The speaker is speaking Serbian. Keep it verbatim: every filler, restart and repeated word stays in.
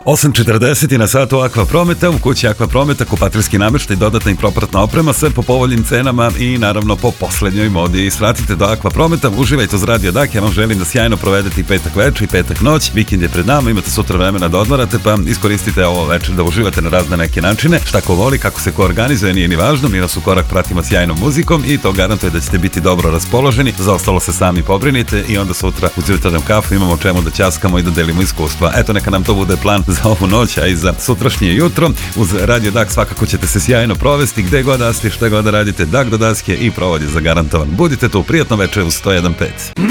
osam četrdeset na satu Aqua Prometa, u kući Aqua Prometa, kupatrijski namještaj, dodatna i propratna oprema, sve po povoljnim cenama i naravno po poslednjoj modi. Svratite do Aqua Prometa, uživajte uz Radio Dak, ja vam želim da sjajno provedete i petak večer i petak noć, vikend je pred nama, imate sutra vremena da odmarate, pa iskoristite ovo večer da uživate na razne neke načine, šta ko voli, kako se ko organizuje, nije ni važno, mi nas u korak pratimo sjajnom muzikom i to garantuje da ćete biti dobro raspoloženi, za ostalo se sami pobrinite i onda sutra uz jutarnjem kafu imamo čemu da ćaskamo i da delimo iskustva. Eto, neka nam to bude plan za ovu noć, a i za sutrašnje jutro. Uz Radio Dak svakako ćete se sjajno provesti, gde god da ste, šta god da radite, Dak do daske i provod je zagarantovan. Budite tu, prijatno večer u sto jedan pet.